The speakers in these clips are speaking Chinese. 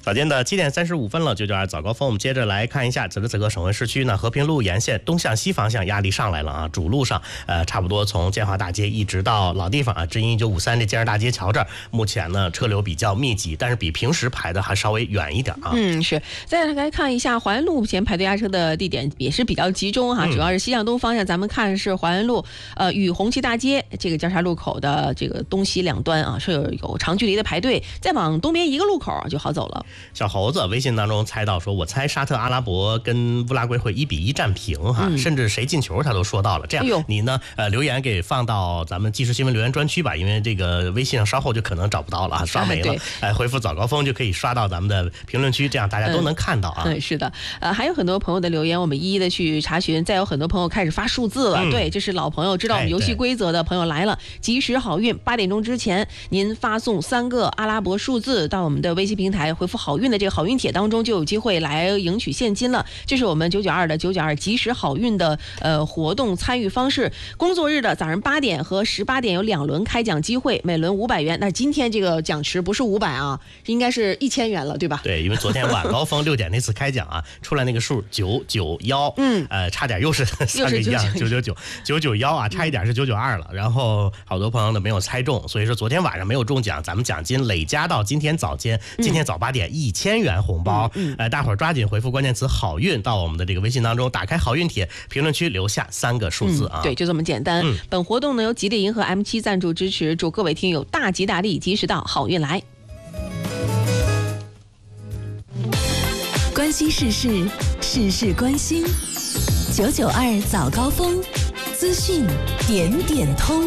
早间的7点35分了，992早高峰，我们接着来看一下，此时此刻省会市区呢，和平路沿线东向西方向压力上来了啊，主路上差不多从建华大街一直到老地方啊，知音1953这建设大街桥这儿，目前呢车流比较密集，但是比平时排的还稍微远一点啊。 是。再来看一下淮安路，目前排队压车的地点也是比较集中哈，主要是西向东方向，咱们看是淮安路与红旗大街这个交叉路口的这个东西两端啊，是有长距离的排队，再往东边一个路口就好走了。 小猴子微信当中猜到说，我猜沙特阿拉伯跟乌拉圭会1-1战平哈，甚至谁进球他都说到了。这样你呢留言给放到咱们即时新闻留言专区吧，因为这个微信上稍后就可能找不到了，刷没了。回复早高峰就可以刷到咱们的评论区，这样大家都能看到啊。 是的，还有很多朋友的留言我们一一的去查询，再有很多朋友开始发数字了。对，这是老朋友知道我们游戏规则的朋友来了，及时好运8点钟之前您发送3个阿拉伯数字到我们的微信平台，回复好运的这个好运帖当中，就有机会来赢取现金了。这是我们992的992及时好运的活动参与方式。工作日的早上8点和18点有2轮开奖机会，每轮500元。那今天这个奖池不是500啊，应该是1000元了，对吧？ 对，因为昨天晚高峰6点那次开奖啊，出来那个数991，差点又是3个一样991啊，差一点是992了。然后好多朋友呢没有猜中，所以说昨天晚上没有中奖，咱们奖金累加到今天早间，今天早8点1000元红包。大伙儿抓紧回复关键词好运到我们的这个微信当中，打开好运帖，评论区留下3个数字啊。 对，就这么简单。本活动呢由吉利银河 M7赞助支持，祝各位听友大吉大利，及时到，好运来。 关心时事，事事关心。992早高峰，资讯点点通。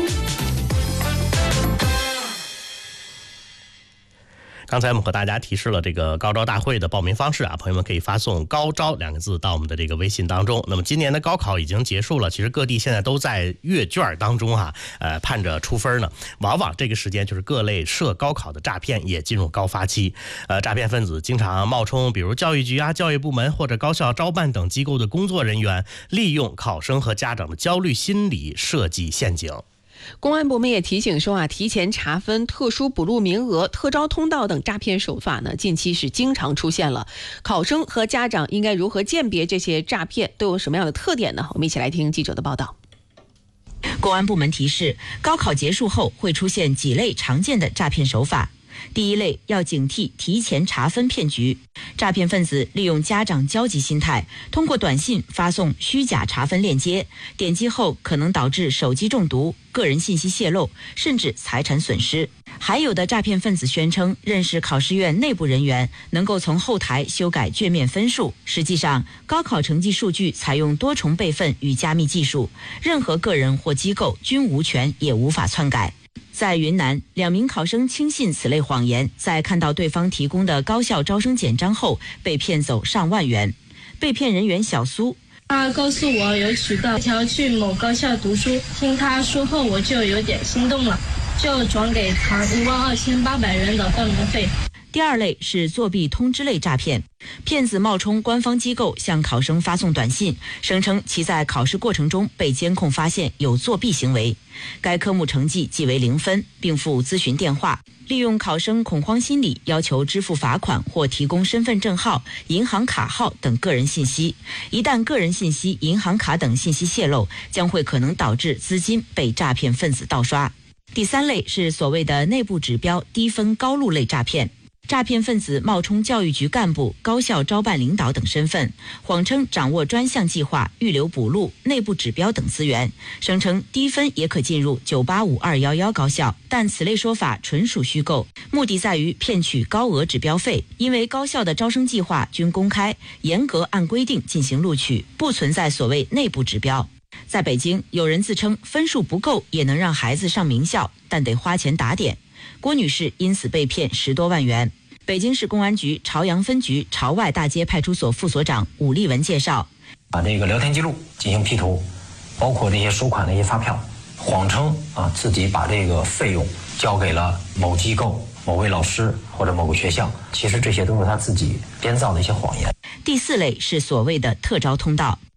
刚才我们和大家提示了这个高招大会的报名方式啊，朋友们可以发送高招2个字到我们的这个微信当中。那么今年的高考已经结束了，其实各地现在都在阅卷当中盼着出分呢。往往这个时间就是各类涉高考的诈骗也进入高发期，诈骗分子经常冒充比如教育局啊、教育部门或者高校招办等机构的工作人员，利用考生和家长的焦虑心理设计陷阱。 公安部门也提醒说提前查分特殊补录名额、特招通道等诈骗手法呢，近期是经常出现了。考生和家长应该如何鉴别这些诈骗，都有什么样的特点呢？我们一起来听记者的报道。 公安部门提示，高考结束后会出现几类常见的诈骗手法。第一类，要警惕提前查分骗局。诈骗分子利用家长焦急心态，通过短信发送虚假查分链接，点击后可能导致手机中毒、个人信息泄露，甚至财产损失。还有的诈骗分子宣称认识考试院内部人员，能够从后台修改卷面分数。实际上，高考成绩数据采用多重备份与加密技术，任何个人或机构均无权也无法篡改。在云南，2名考生轻信此类谎言，在看到对方提供的高校招生简章后，被骗走上万元。被骗人员小苏， 他告诉我有渠道条去某高校读书，听他说后我就有点心动了，就转给他52800元的报名费。 第二类是作弊通知类诈骗，骗子冒充官方机构向考生发送短信，声称其在考试过程中被监控发现有作弊行为，该科目成绩记为0分，并附咨询电话，利用考生恐慌心理，要求支付罚款或提供身份证号、银行卡号等个人信息。一旦个人信息、银行卡等信息泄露，将会可能导致资金被诈骗分子盗刷。第三类是所谓的内部指标低分高录类诈骗。诈骗分子冒充教育局干部、高校招办领导等身份，谎称掌握专项计划、预留补录、内部指标等资源，声称低分也可进入985、211高校，但此类说法纯属虚构，目的在于骗取高额指标费。因为高校的招生计划均公开，严格按规定进行录取，不存在所谓内部指标。在北京，有人自称分数不够也能让孩子上名校，但得花钱打点。郭女士因此被骗10多万元。北京市公安局朝阳分局朝外大街派出所副所长武立文介绍， 把这个聊天记录进行 P 图，包括这些收款的一些发票，谎称自己把这个费用交给了某机构、某位老师或者某个学校，其实这些都是他自己编造的一些谎言。 第四类是所谓的特招通道。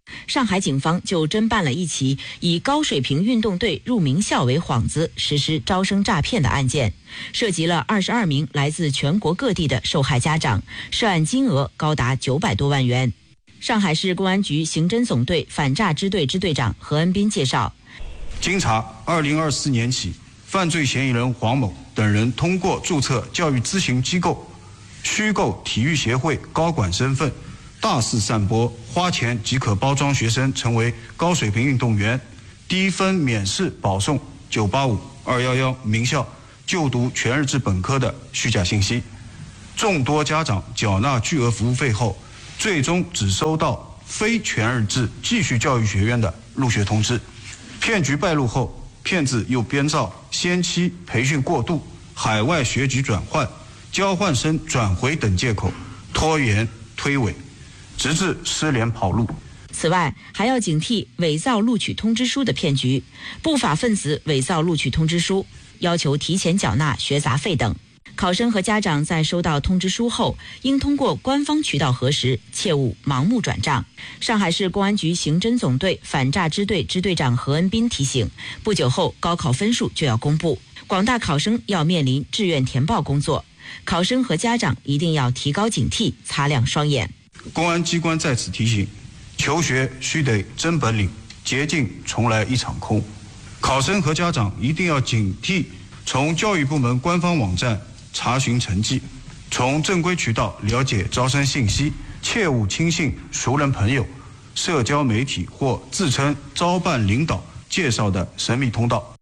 上海警方就侦办了一起以高水平运动队入名校为幌子实施招生诈骗的案件，涉及了22名来自全国各地的受害家长，涉案金额高达900多万元。上海市公安局刑侦总队反诈支队支队长何恩斌介绍， 经查，2024年起，犯罪嫌疑人黄某等人通过注册教育咨询机构、虚构体育协会高管身份，大肆散播花钱即可包装学生成为高水平运动员、低分免试保送985、211名校就读全日制本科的虚假信息。众多家长缴纳巨额服务费后，最终只收到非全日制继续教育学院的入学通知。骗局败露后，骗子又编造先期培训过度、海外学籍转换、交换生转回等借口，拖延推诿，直至失联跑路。 此外，还要警惕伪造录取通知书的骗局，不法分子伪造录取通知书，要求提前缴纳学杂费等。考生和家长在收到通知书后，应通过官方渠道核实，切勿盲目转账。上海市公安局刑侦总队反诈支队支队长何恩斌提醒，不久后高考分数就要公布，广大考生要面临志愿填报工作，考生和家长一定要提高警惕，擦亮双眼。 公安机关在此提醒，求学须得真本领，捷径从来一场空。考生和家长一定要警惕，从教育部门官方网站查询成绩，从正规渠道了解招生信息，切勿轻信熟人朋友、社交媒体或自称招办领导介绍的神秘通道。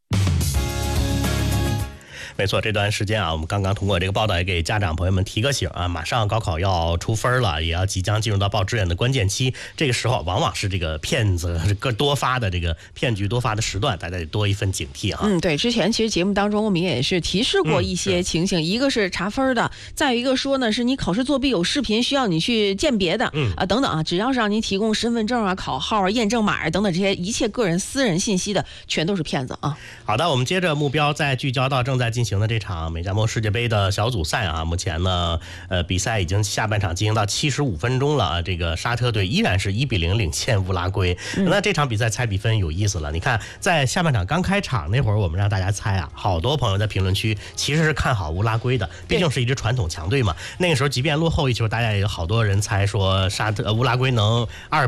没错，这段时间啊，我们刚刚通过这个报道也给家长朋友们提个醒啊，马上高考要出分了，也要即将进入到报志愿的关键期，这个时候往往是这个骗子多发的这个骗局多发的时段，大家得多一份警惕啊。 对，之前其实节目当中我们也是提示过一些情形，一个是查分的，再有一个说呢是你考试作弊有视频需要你去鉴别的，等等啊，只要是让您提供身份证啊、考号啊、验证码啊等等这些一切个人私人信息的，全都是骗子啊。 好的，我们接着目标再聚焦到正在进行的这场美加墨世界杯的小组赛啊，目前呢，比赛已经下半场进行到75分钟了啊，这个沙特队依然是1-0领先乌拉圭。那这场比赛猜比分有意思了，你看在下半场刚开场那会儿，我们让大家猜啊，好多朋友在评论区其实是看好乌拉圭的，毕竟是一支传统强队嘛。那个时候即便落后一球，大家也有好多人猜说乌拉圭能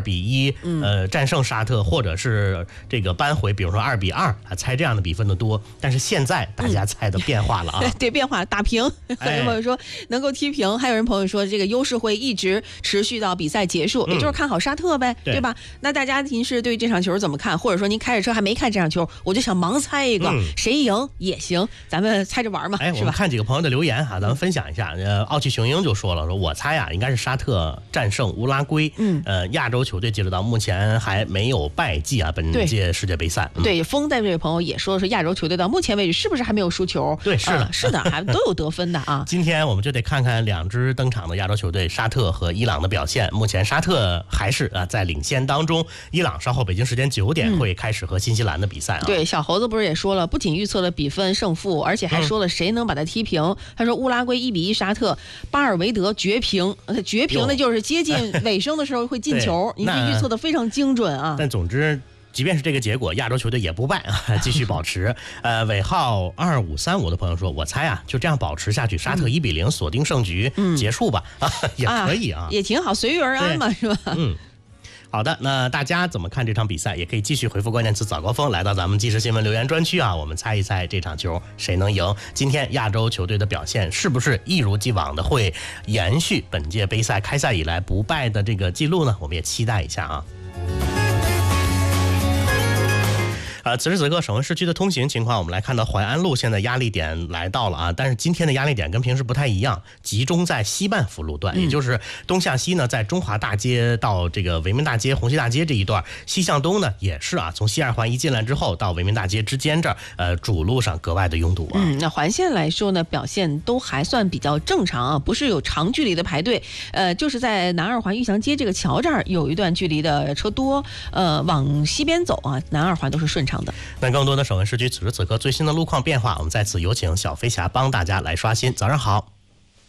2-1战胜沙特，或者是这个扳回，比如说2-2啊，猜这样的比分的多。但是现在大家猜的变化了啊。 对，变化打平，很多朋友说能够踢平，还有人朋友说这个优势会一直持续到比赛结束，也就是看好沙特呗，对吧？那大家您是对这场球怎么看？或者说您开着车还没看这场球，我就想盲猜一个，谁赢也行，咱们猜着玩嘛，是吧？ 我们看几个朋友的留言哈，咱们分享一下。傲气雄鹰就说了，说我猜啊，应该是沙特战胜乌拉圭。亚洲球队截止到目前还没有败绩啊，本届世界杯赛。 对，风在这位朋友也说的是亚洲球队到目前为止是不是还没有输球？ 对，是的， 是的，还都有得分的啊。 今天我们就得看看两支登场的亚洲球队沙特和伊朗的表现。目前沙特还是在领先当中，伊朗稍后北京时间9点会开始和新西兰的比赛啊。 对，小猴子不是也说了，不仅预测了比分胜负，而且还说了谁能把它踢平。他说乌拉圭1-1沙特，巴尔维德绝平，绝平的就是接近尾声的时候会进球，你这预测的非常精准啊。 但总之即便是这个结果，亚洲球队也不败啊，继续保持。尾号2535的朋友说，我猜啊，就这样保持下去，沙特1-0锁定胜局，结束吧，也可以啊， 也挺好，随遇而安嘛，是吧？ 好的，那大家怎么看这场比赛？也可以继续回复关键词早高峰，来到咱们即时新闻留言专区啊，我们猜一猜这场球谁能赢？今天亚洲球队的表现是不是一如既往的会延续本届杯赛开赛以来不败的这个记录呢？我们也期待一下啊。此时此刻省会市区的通行情况，我们来看到淮安路现在压力点来到了啊，但是今天的压力点跟平时不太一样，集中在西半幅路段，也就是东向西呢，在中华大街到这个维民大街、红旗大街这一段，西向东呢也是啊，从西二环一进来之后到维民大街之间这儿，主路上格外的拥堵啊。 那环线来说呢，表现都还算比较正常啊，不是有长距离的排队，就是在南二环玉祥街这个桥这儿有一段距离的车多，往西边走啊，南二环都是顺畅的。 那更多的省会市区此时此刻最新的路况变化，我们在此有请小飞侠帮大家来刷新。早上好。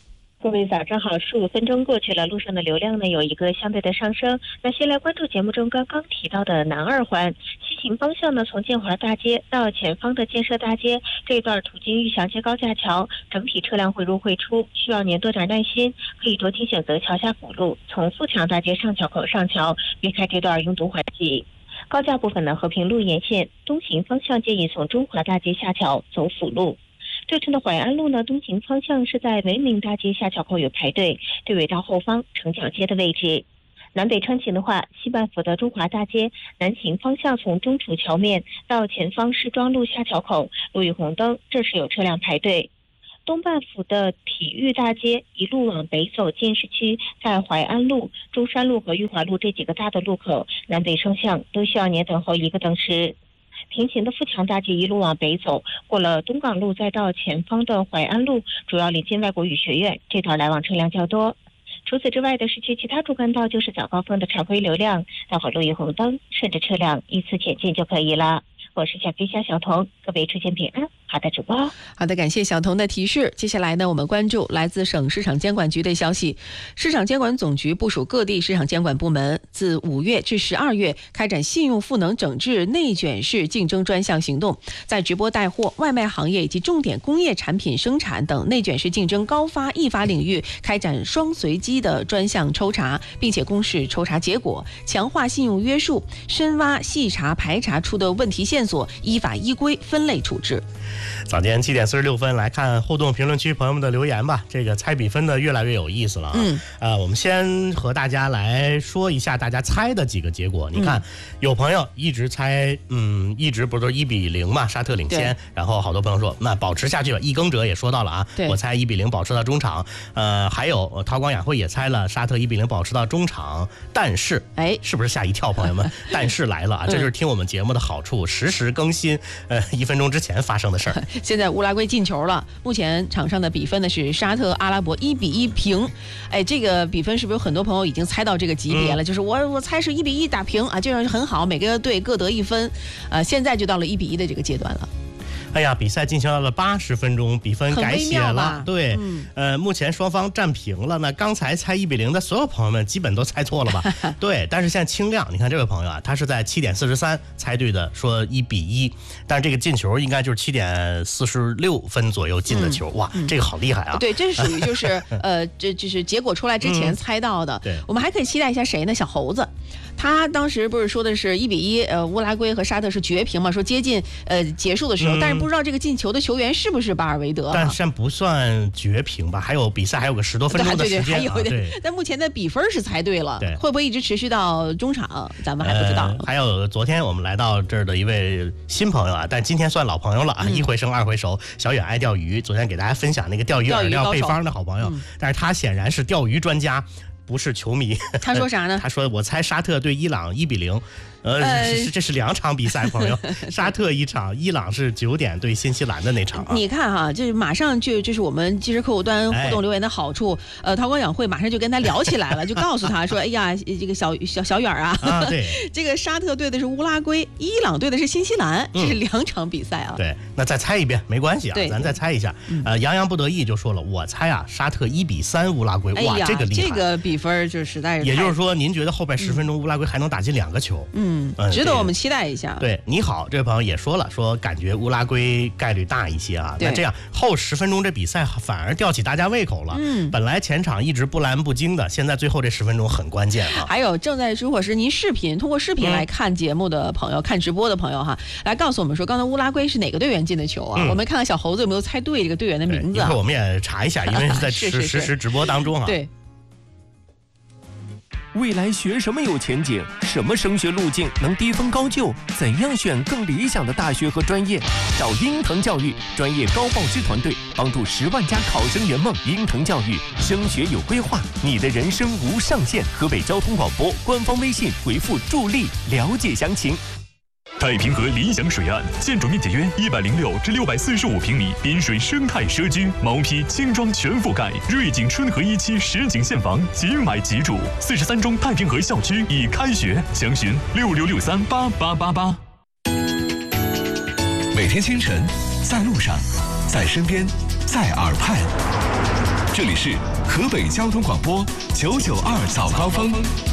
各位早上好，15分钟过去了，路上的流量呢有一个相对的上升。那先来关注节目中刚刚提到的南二环西行方向呢，从建华大街到前方的建设大街这一段途经玉祥街高架桥，整体车辆汇入汇出，需要您多点耐心，可以酌情选择桥下辅路，从富强大街上桥口上桥，避开这段拥堵缓挤。高架部分呢，和平路沿线东行方向建议从中华大街下桥走辅路。对称的淮安路呢，东行方向是在文明大街下桥口有排队，队尾到后方城角街的位置。南北穿行的话，西半府的中华大街南行方向从中楚桥面到前方市庄路下桥口，路遇红灯，这是有车辆排队。东半府的体育大街一路往北走，进市区在淮安路、中山路和裕华路这几个大的路口，南北双向都需要您等候1个等时。平行的富强大街一路往北走，过了东港路再到前方的淮安路，主要临近外国语学院，这段来往车辆较多。除此之外的市区其他主干道就是早高峰的常规流量，待会路遇红灯，顺着车辆依次前进就可以了。我是小飞侠小童，各位出行平安。好的，主播。 好的，感谢小童的提示。接下来呢，我们关注来自省市场监管局的消息。市场监管总局部署各地市场监管部门，自5月至12月开展信用赋能整治内卷式竞争专项行动，在直播带货、外卖行业以及重点工业产品生产等内卷式竞争高发易发领域开展双随机的专项抽查，并且公示抽查结果，强化信用约束，深挖细查排查出的问题线索，依法依规分类处置。 早间7点46分，来看互动评论区朋友们的留言吧。这个猜比分的越来越有意思了我们先和大家来说一下大家猜的几个结果。你看，有朋友一直猜，一直不是都是1-0嘛，沙特领先。然后好多朋友说，那保持下去吧。易耕者也说到了啊，我猜1-0保持到中场。还有韬光雅慧也猜了沙特1-0保持到中场。但是，是不是吓一跳，朋友们？但是来了啊，这就是听我们节目的好处，实时更新，1分钟之前发生的事儿。 现在乌拉圭进球了，目前场上的比分呢是沙特阿拉伯1-1平。这个比分是不是有很多朋友已经猜到这个级别了？就是我猜是1-1打平啊，这样很好，每个队各得1分。现在就到了1-1的这个阶段了。 哎呀，比赛进行到了80分钟，比分改写了。对，目前双方战平了。那刚才猜1-0的所有朋友们基本都猜错了吧？对，但是现在清亮，你看这位朋友啊，他是在7点43猜对的，说1-1，但是这个进球应该就是7点46分左右进的球。哇，这个好厉害啊！ 对，这是属于就是这就是结果出来之前猜到的。 对， 我们还可以期待一下谁呢？小猴子。他当时不是说的是1-1，乌拉圭和沙特是绝平嘛，说接近结束的时候，但是不知道这个进球的球员是不是巴尔维德。 但是不算绝平吧，还有比赛还有个10多分钟的时间。 对，但目前的比分是猜对了，会不会一直持续到中场，咱们还不知道。 还有昨天我们来到这儿的一位新朋友啊，但今天算老朋友了啊，一回生二回熟，小远爱钓鱼，昨天给大家分享那个钓鱼饵料配方的好朋友，但是他显然是钓鱼专家，不是球迷。 他说啥呢？ 他说我猜沙特对伊朗1-0。这是2场比赛，朋友。沙特1场，伊朗是9点对新西兰的那场。 你看哈，就是马上就是我们即时客户端互动留言的好处。韬光养会马上就跟他聊起来了，就告诉他说：“哎呀，这个小远啊， 对， 这个沙特对的是乌拉圭，伊朗对的是新西兰，这是2场比赛啊。” 对，那再猜一遍没关系啊，咱再猜一下。洋洋不得意就说了，我猜啊，沙特1-3乌拉圭。哇，这个厉害， 这个比分就实在是。 也就是说，您觉得后边10分钟乌拉圭还能打进2个球？ 值得我们期待一下。 对，你好，这位朋友也说了，说感觉乌拉圭概率大一些啊。那这样后10分钟这比赛反而吊起大家胃口了。本来前场一直不蓝不惊的，现在最后这10分钟很关键啊。 还有正在如果是您通过视频来看节目的朋友，看直播的朋友哈，来告诉我们说，刚才乌拉圭是哪个队员进的球啊？我们看看小猴子有没有猜对这个队员的名字。 一会儿我们也查一下，因为是在实时直播当中啊。 对。 未来学什么有前景？什么升学路径能低分高就？怎样选更理想的大学和专业？找英腾教育专业高报师团队，帮助10万家考生圆梦。英腾教育，升学有规划，你的人生无上限。河北交通广播官方微信回复助力了解详情。 太平河理想水岸，建筑面积约106至645平米，滨水生态社区，毛坯轻装全覆盖，瑞景春和1期实景现房，即买即住。43中太平河校区已开学，详询6663888888。 每天清晨，在路上，在身边，在耳畔， 这里是河北交通广播992早高峰。